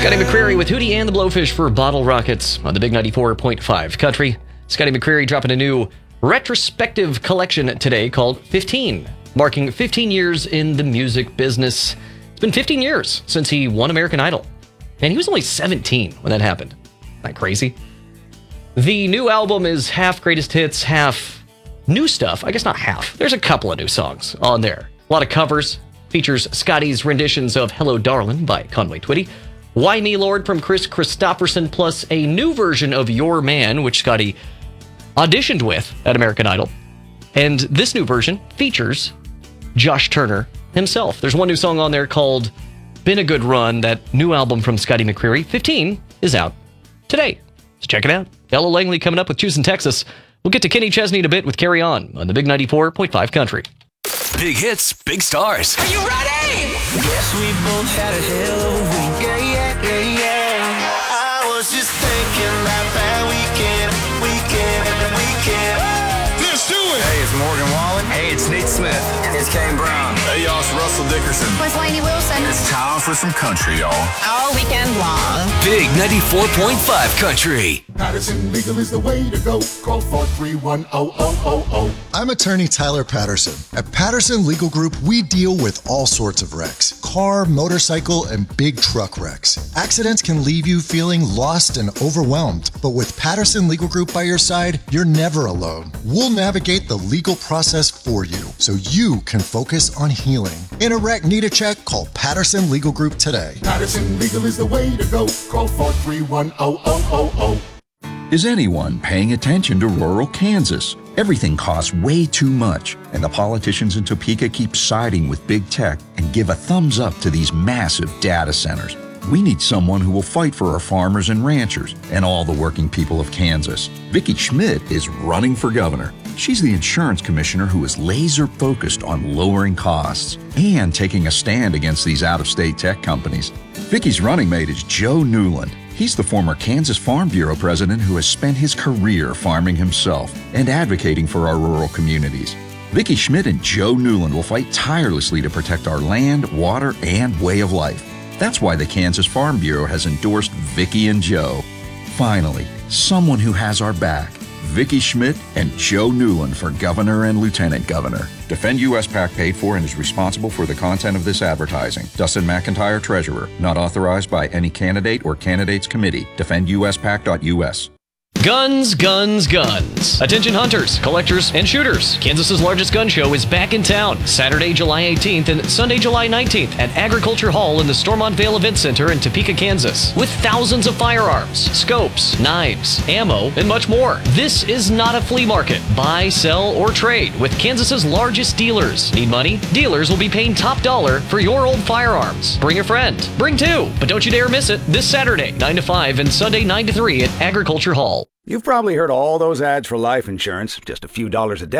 Scotty McCreery with Hootie and the Blowfish for Bottle Rockets on the Big 94.5 Country. Scotty McCreery dropping a new retrospective collection today called 15, marking 15 years in the music business. It's been 15 years since he won American Idol, and he was only 17 when that happened. Isn't that crazy? The new album is half greatest hits, half new stuff. I guess not half. There's a couple of new songs on there. A lot of covers. Features Scotty's renditions of Hello Darlin' by Conway Twitty, Why Me Lord from Chris Christopherson, plus a new version of Your Man, which Scotty auditioned with at American Idol. And this new version features Josh Turner himself. There's one new song on there called Been a Good Run. That new album from Scotty McCreery, 15, is out today. So check it out. Ella Langley coming up with Choosing Texas. We'll get to Kenny Chesney in a bit with Carry On the Big 94.5 Country. Big hits, big stars. Are you ready? Yes, we both had a hell of a week. Yeah. I was just thinking that weekend. Let's do it. Hey, it's Morgan Wallen. Hey, it's Nate Smith. It's Kane Brown. Hey, y'all, it's Russell Dickerson. With Lainey Wilson. It's time for some country, y'all. All weekend long. Big 94.5 Country. Patterson Legal is the way to go. Call 431-0000. I'm attorney Tyler Patterson. At Patterson Legal Group, we deal with all sorts of wrecks. Car, motorcycle, and big truck wrecks. Accidents can leave you feeling lost and overwhelmed. But with Patterson Legal Group by your side, you're never alone. We'll navigate the legal process for you so you can focus on healing. In a wreck, need a check? Call Patterson Legal Group today. Patterson Legal is the way to go. Call 431-0000. Is anyone paying attention to rural Kansas? Everything costs way too much, and the politicians in Topeka keep siding with big tech and give a thumbs up to these massive data centers. We need someone who will fight for our farmers and ranchers and all the working people of Kansas. Vicki Schmidt is running for governor. She's the insurance commissioner who is laser focused on lowering costs and taking a stand against these out-of-state tech companies. Vicki's running mate is Joe Newland. He's the former Kansas Farm Bureau president who has spent his career farming himself and advocating for our rural communities. Vicki Schmidt and Joe Newland will fight tirelessly to protect our land, water, and way of life. That's why the Kansas Farm Bureau has endorsed Vicki and Joe. Finally, someone who has our back. Vicki Schmidt and Joe Newland for governor and lieutenant governor. Defend US PAC paid for and is responsible for the content of this advertising. Dustin McIntyre, Treasurer. Not authorized by any candidate or candidates committee. DefendUSPAC.us. Guns, guns, guns. Attention hunters, collectors, and shooters. Kansas's largest gun show is back in town Saturday, July 18th and Sunday, July 19th at Agriculture Hall in the Stormont Vale Event Center in Topeka, Kansas, with thousands of firearms, scopes, knives, ammo, and much more. This is not a flea market. Buy, sell, or trade with Kansas's largest dealers. Need money? Dealers will be paying top dollar for your old firearms. Bring a friend. Bring two. But don't you dare miss it this Saturday, 9 to 5 and Sunday, 9 to 3 at Agriculture Hall. You've probably heard all those ads for life insurance, just a few dollars a day.